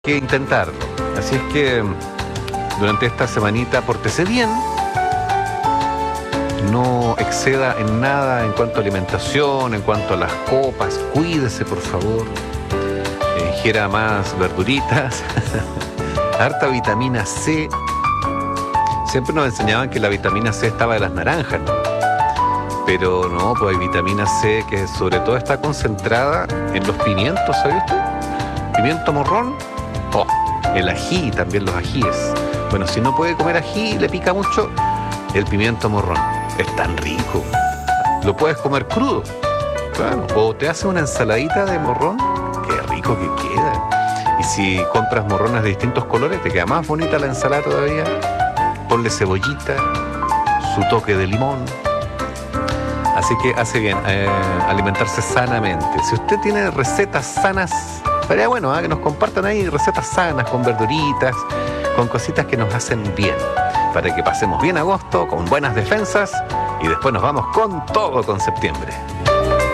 Que intentarlo. Así es que durante esta semanita pórtese bien, no exceda en nada en cuanto a alimentación, en cuanto a las copas, cuídese por favor, ingiera más verduritas, harta vitamina C. Siempre nos enseñaban que la vitamina C estaba de las naranjas, ¿no? Pero no, pues hay vitamina C que sobre todo está concentrada en los pimientos, ¿sabe usted? Pimiento morrón. Oh, el ají, también los ajíes. Bueno, si no puede comer ají y le pica mucho, el pimiento morrón es tan rico. Lo puedes comer crudo, claro. O te haces una ensaladita de morrón, qué rico que queda. Y si compras morrones de distintos colores, te queda más bonita la ensalada todavía. Ponle cebollita, su toque de limón. Así que hace bien alimentarse sanamente. Si usted tiene recetas sanas, sería bueno que nos compartan ahí recetas sanas, con verduritas, con cositas que nos hacen bien, para que pasemos bien agosto, con buenas defensas, y después nos vamos con todo con septiembre.